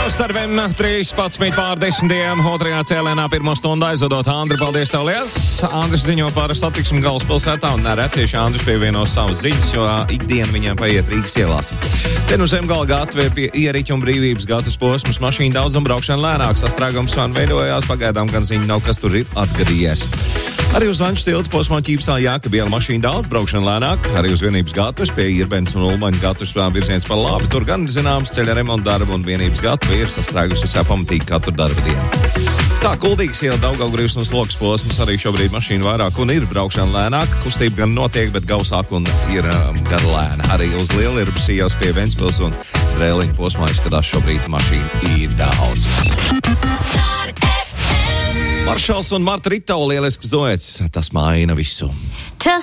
Starpiem 13:10 otrajā cēlienā pirmo stundu aizvadot Andri. Paldies tev, liels! Andris ziņo par satiksmi galvaspilsētā un nereti tieši Andris pievienos savas ziņas, jo ikdiena viņam paiet Rīgas ielās. Te nu Zemgala gatve pie Ieriķa un Brīvības gatavs posms, mašīna daudz un braukšana lēnāk, sastrēgums vien veidojās, pagaidām gan ziņa nav, kas tur ir atgadījies. Arī uz Vanču tilta posmā Ķīpsā Jākabiela mašīna daudz, braukšana lēnāk, arī uz Vienības gatavs pie Irbens un Ulmaņa gatavs virziens par labi. Tur gan zināms ceļa remonta darba un Vienības gatava ir sastrēgus visā pamatīgi katru darba dienu. Tā Kuldīgas iela Daugavgrīvs un Slokas posms arī šobrīd mašīna vairāk un ir braukšana lēnāk, kustība gan notiek, bet gausāk un ir gan lēna. Arī uz Lielirbas ielas pie Ventspils un Rēliņa posmā izskatās šobrīd mašīna ir daudz. Maršals un Marta Ritau lielisks duets, tas maina visu. Tell